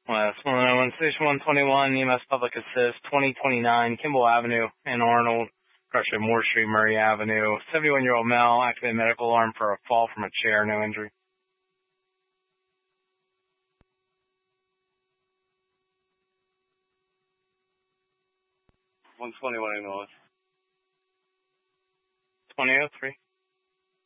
Last one, Station 121, EMS Public Assist, 2029, Kimball Avenue in Arnold, crush at Moore Street, Murray Avenue. 71-year-old male, activated medical alarm for a fall from a chair, no injury. 121 North. 2003.